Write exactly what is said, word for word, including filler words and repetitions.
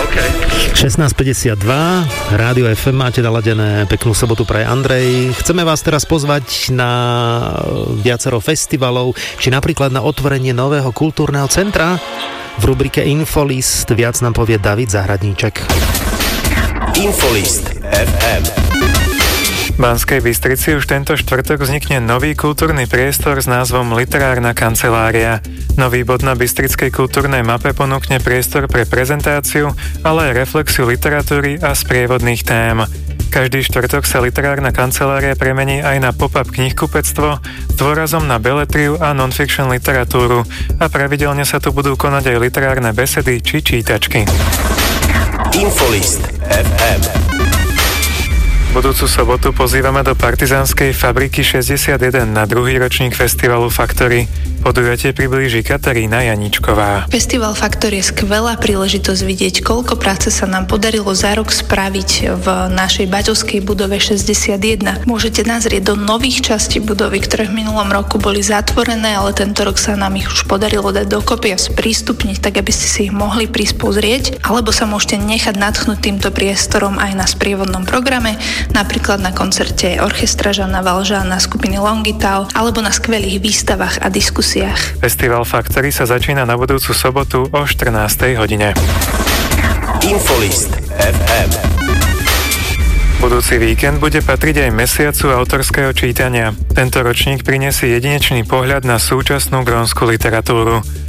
Okay. šestnásť päťdesiatdva, Rádio ef em máte naladené, peknú sobotu praje Andrej. Chceme vás teraz pozvať na viacero festivalov, či napríklad na otvorenie nového kultúrneho centra. V rubrike Infolist viac nám povie David Zahradníček. Infolist ef em. V Banskej Bystrici už tento štvrtok vznikne nový kultúrny priestor s názvom Literárna kancelária. Nový bod na bystrickej kultúrnej mape ponúkne priestor pre prezentáciu, ale aj reflexiu literatúry a sprievodných tém. Každý štvrtok sa literárna kancelária premení aj na pop-up knihkupectvo s dôrazom na beletriu a non-fiction literatúru a pravidelne sa tu budú konať aj literárne besedy či čítačky. Infolist ef em. Budúcu sobotu pozývame do partizánskej fabriky šesťdesiatjeden na druhý ročník festivalu Faktory. Podujatie priblíži Katarína Janičková. Festival Faktory je skvelá príležitosť vidieť, koľko práce sa nám podarilo za rok spraviť v našej baťovskej budove šesťdesiatjeden. Môžete nazrieť do nových častí budovy, ktoré v minulom roku boli zatvorené, ale tento rok sa nám ich už podarilo dať dokopy a sprístupniť, tak aby ste si ich mohli prísť pozrieť, alebo sa môžete nechať nadchnúť týmto priestorom aj na sprievodnom programe, napríklad na koncerte orchestra Žana Valžána, skupiny Longitau, alebo na skvelých výstavách a diskusiách. Festival Faktory sa začína na budúcu sobotu o štrnástej hodine. Infolist ef em. Budúci víkend bude patriť aj mesiacu autorského čítania. Tento ročník prinesie jedinečný pohľad na súčasnú grónsku literatúru.